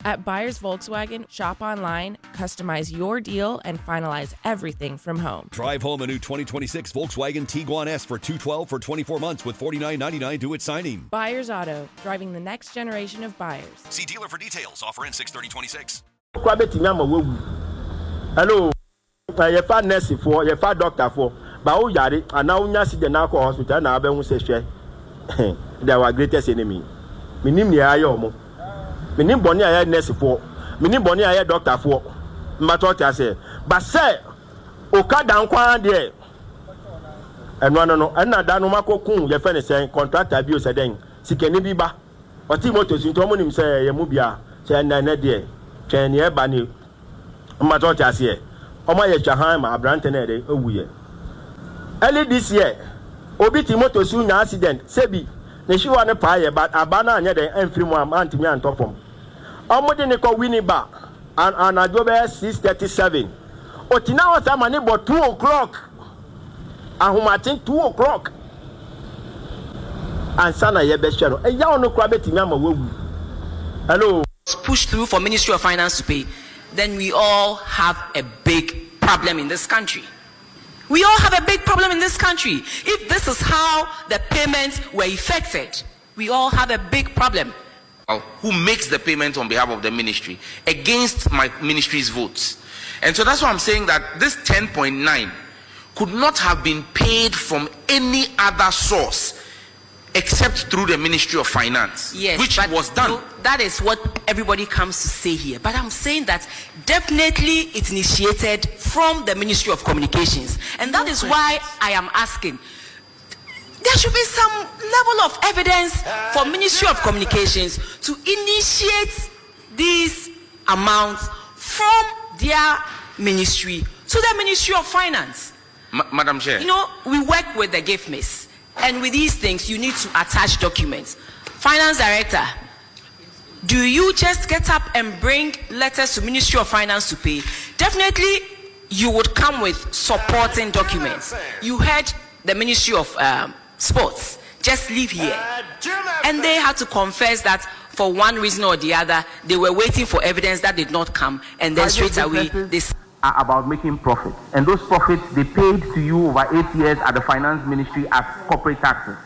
At Buyers Volkswagen, shop online, customize your deal, and finalize everything from home. Drive home a new 2026 Volkswagen Tiguan S for $212 for 24 months with $49.99 due at signing. Buyers Auto, driving the next generation of buyers. See dealer for details. Offer ends 6/30/26. Hello. Your fat nurse for your fat doctor for. But oh, yari, and now you see the narco hospital. Now, I will say, they are our greatest enemy. Minim ni ayomo. Minim boni aye nurse for. Minim boni aye doctor for. Matter say. But say, okada nkwa there. And no. And na danu mako kun. Your friend is saying contractor abuse then. Sikeni biba. Oti moto sintomo nim say yemubia. Say na there. Chen ye bani. Matter say. Oma ye chahan ma abrante na de owuye. Early this year, Obi Timoto soon accident. Sebi, ne she want to pay, but Abana and the M3 month me and top from. Omodiniko winning back and Adobe 6:37. Otina was a money but 2 o'clock. And whom I think 2 o'clock. And Sana Yebeshano. And y'all no crabbe Timama. Hello. Push through for Ministry of Finance to pay, then we all have a big problem in this country. We all have a big problem in this country. If this is how the payments were effected, we all have a big problem. Who makes the payment on behalf of the ministry against my ministry's votes? And so that's why I'm saying that this 10.9 could not have been paid from any other source except through the Ministry of Finance, yes, which was done. No, that is what everybody comes to say here. But I'm saying that definitely it's initiated from the Ministry of Communications. And that is why I am asking, there should be some level of evidence for Ministry of Communications to initiate these amounts from their ministry to the Ministry of Finance. Madam Chair. You know, we work with the GIFMIS. And with these things, you need to attach documents. Finance Director, do you just get up and bring letters to Ministry of Finance to pay? Definitely, you would come with supporting documents. You heard the Ministry of Sports just leave here. And they had to confess that for one reason or the other, they were waiting for evidence that did not come. And then straight away, they are about making profit, and those profits they paid to you over 8 years at the finance ministry as corporate taxes.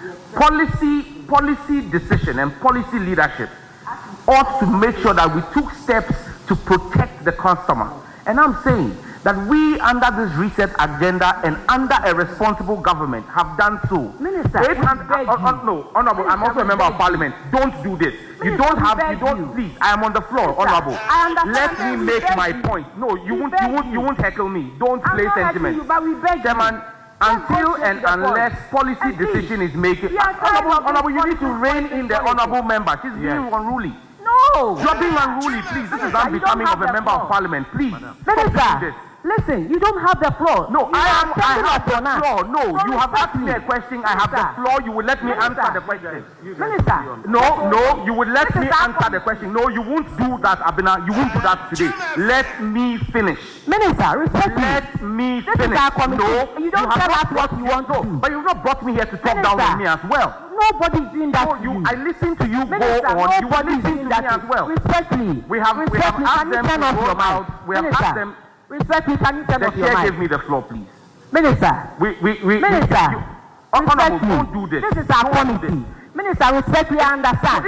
Policy decision and policy leadership ought to make sure that we took steps to protect the customer. And I'm saying that we, under this reset agenda and under a responsible government, have done so. Minister, no, Honorable, I'm also a member of Parliament. Don't do this. You don't, please. I am on the floor, Minister, Honorable. Let me make my point. No, you won't heckle me. Don't play sentiment. Chairman, until and unless policy decision is made, Honorable, you need to rein in the Honorable member. She's being unruly. No. You're being unruly, please. This is unbecoming of a member of Parliament, please. Minister, listen, you don't have the floor. No, I have the floor. No, you have asked me a question. I have the floor. You will let me answer the question. Minister. No, you will let me answer the question. No, you won't do that, Abina. You won't do that today. Let me finish. Minister, respect me. Let me finish. This is our committee. No, you don't tell us what you want to do. But you've not brought me here to talk down on me as well. Nobody's doing that. No, I listen to you. Minister, go on. You nobody's listen doing to that me as well. Respect me. We have asked them to go out. We have asked them. Respect me. Can you turn off your mic? Give me the floor, please. Minister. Minister. Honorable, don't do this. This is our committee. Minister, respect me. I understand.